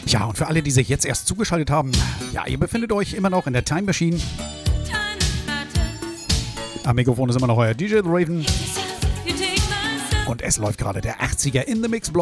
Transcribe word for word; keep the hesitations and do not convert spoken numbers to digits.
Ja, und für alle, die sich jetzt erst zugeschaltet haben, ja, ihr befindet euch immer noch in der Time Machine. Am Mikrofon ist immer noch euer D J The Raven. Und es läuft gerade der achtziger in the Mix Block.